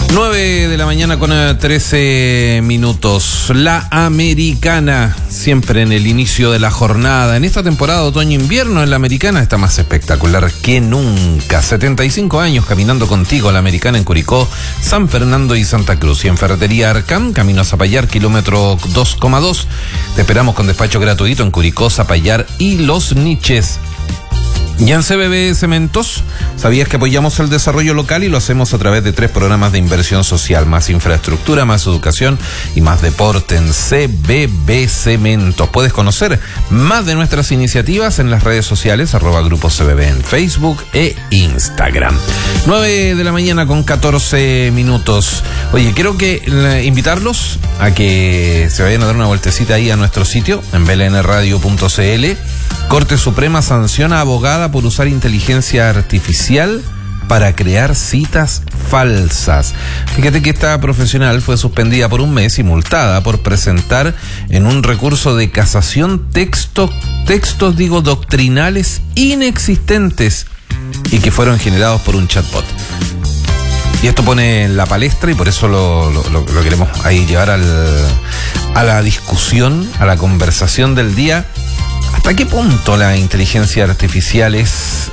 9 de la mañana con 13 minutos. La Americana, siempre en el inicio de la jornada. En esta temporada otoño-invierno en la Americana está más espectacular que nunca. 75 años caminando contigo, la Americana en Curicó, San Fernando y Santa Cruz. Y en Ferretería Arcán, camino a Zapallar, kilómetro 2,2. Te esperamos con despacho gratuito en Curicó, Zapallar y Los Niches. Y en CBB Cementos, ¿sabías que apoyamos el desarrollo local y lo hacemos a través de 3 programas de inversión social? Más infraestructura, más educación y más deporte en CBB Cementos. Puedes conocer más de nuestras iniciativas en las redes sociales, @Grupo CBB en Facebook e Instagram. 9 de la mañana con 14 minutos. Oye, quiero invitarlos a que se vayan a dar una vueltecita ahí a nuestro sitio, en blnradio.cl. Corte Suprema sanciona a abogada por usar inteligencia artificial para crear citas falsas. Fíjate que esta profesional fue suspendida por un mes y multada por presentar en un recurso de casación textos doctrinales inexistentes y que fueron generados por un chatbot. Y esto pone en la palestra y por eso lo queremos ahí llevar a la discusión, a la conversación del día. ¿Hasta qué punto la inteligencia artificial es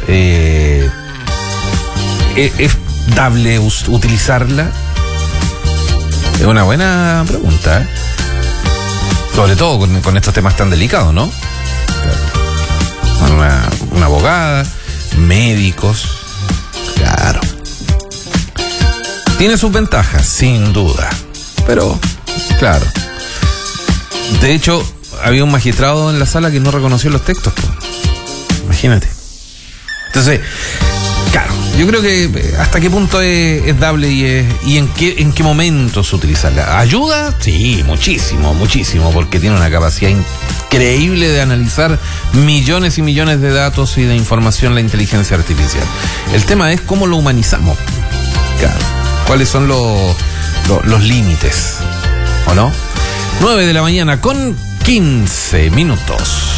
dable utilizarla? Es una buena pregunta, ¿eh? Sobre todo con estos temas tan delicados, ¿no? Una abogada, médicos, claro. Tiene sus ventajas, sin duda, pero, claro. De hecho, había un magistrado en la sala que no reconoció los textos, pues. Imagínate. Entonces, claro, yo creo que hasta qué punto es dable y en qué momentos utilizarla. ¿Ayuda? Sí, muchísimo, porque tiene una capacidad increíble de analizar millones y millones de datos y de información la inteligencia artificial. El tema es cómo lo humanizamos. Claro, cuáles son los límites, ¿o no? 9 de la mañana con 15 minutos.